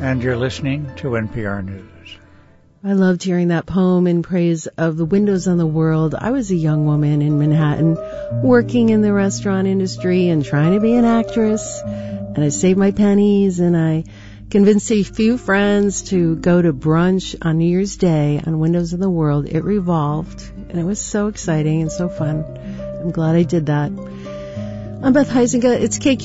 and you're listening to NPR News. I loved hearing that poem in praise of the windows on the world. I was a young woman in Manhattan working in the restaurant industry and trying to be an actress. And I saved my pennies and I convinced a few friends to go to brunch on New Year's Day on Windows on the World. It revolved and it was so exciting and so fun. I'm glad I did that. I'm Beth Heisinger. It's KQ